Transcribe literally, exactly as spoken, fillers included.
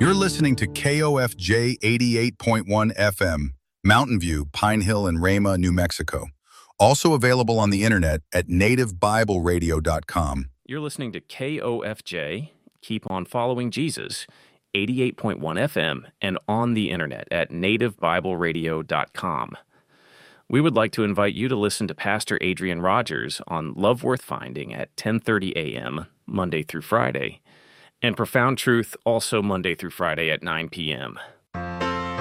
You're listening to K O F J eighty-eight point one F M, Mountain View, Pine Hill, and Rama, New Mexico. Also available on the internet at native bible radio dot com. You're listening to K O F J, Keep on Following Jesus, eighty-eight point one F M, and on the internet at native bible radio dot com. We would like to invite you to listen to Pastor Adrian Rogers on Love Worth Finding at ten thirty a.m., Monday through Friday, and Profound Truth also Monday through Friday at nine p.m.